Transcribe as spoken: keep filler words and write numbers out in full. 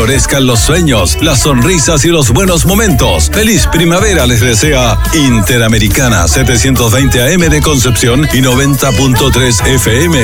florezcan los sueños, las sonrisas y los buenos momentos. Feliz primavera les desea Interamericana, setecientos veinte A M de Concepción y noventa punto tres F M